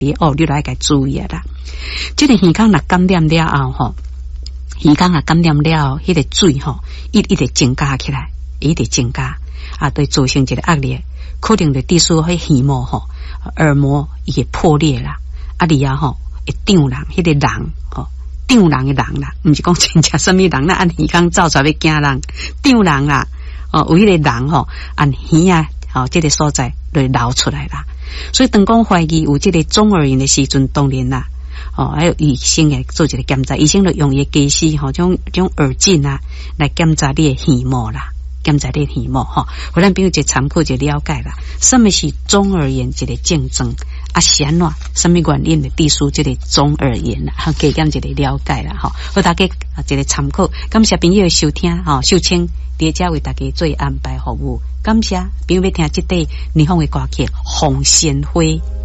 哦，你来该注意啦。这个耳孔若感染了后吼，耳孔若感染了，迄个水吼，一直增加起来，一直增加啊，对造成一个压力，可能就致使迄耳膜吼，耳膜伊会破裂啦，啊你啊吼会长人，迄个人吼，长人的人啦，毋是讲真正什么人啦，按耳孔照出来要惊人，长人啦，哦，有迄个人吼，按耳啊，哦，这个所在就流出来啦。所以当讲怀疑有这个中耳炎的时阵，当然啦，哦，还有医生来做一个检查，医生就用伊的机器吼，种耳镜啊来检查你的耳膜啦，检查你的耳膜吼，互咱朋友一参考一了解啦。什么是中耳炎一个症状？啊，是安怎？什么原因的致使这个中耳炎啦？加减一个了解啦，吼，互大家一个参考。感谢朋友的收听，吼，秀清伫遮为大家做安排服务。感谢朋友要听这块日方的歌曲《红线花》。